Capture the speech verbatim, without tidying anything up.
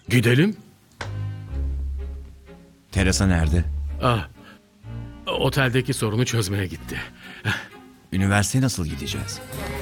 Gidelim. Teresa nerede? Ah, oteldeki sorunu çözmeye gitti. Üniversiteye nasıl gideceğiz?